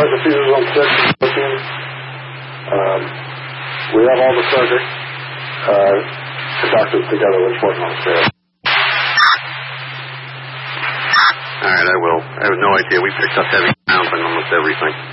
pressure fuses on 6 and 14. We have all the subject. The doctors together was working on the stairs. All right, I will. I have no idea. We picked up heavy amounts on almost everything.